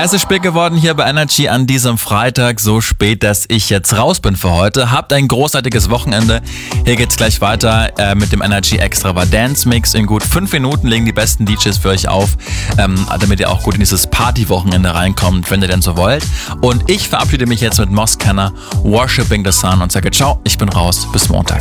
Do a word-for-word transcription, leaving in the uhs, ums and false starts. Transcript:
Es ist spät geworden hier bei Energy an diesem Freitag, so spät, dass ich jetzt raus bin für heute. Habt ein großartiges Wochenende. Hier geht's gleich weiter äh, mit dem Energy Extravagance Mix. In gut fünf Minuten legen die besten D Js für euch auf, ähm, damit ihr auch gut in dieses Party-Wochenende reinkommt, wenn ihr denn so wollt. Und ich verabschiede mich jetzt mit Moscanner, Worshipping the Sun und sage ciao, ich bin raus, bis Montag.